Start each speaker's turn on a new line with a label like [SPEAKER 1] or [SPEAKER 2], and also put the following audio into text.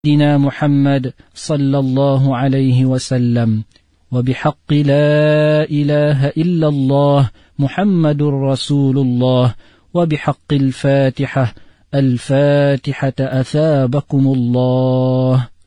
[SPEAKER 1] سيدنا محمد صلى الله عليه وسلم، وبحق لا إله إلا الله محمد رسول الله، وبحق الفاتحة أثابكم الله.